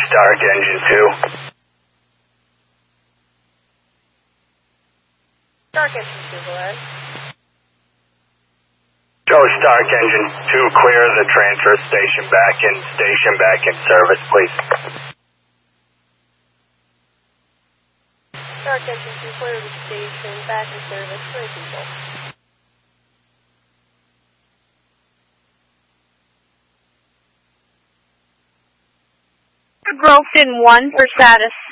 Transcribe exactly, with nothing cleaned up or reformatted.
Stark Engine two. Stark Engine two, go ahead. Joe Stark Engine two, clear the transfer station back in, station back in service, please. Stark Engine two, clear the station back in service, three people. Grofton one for status.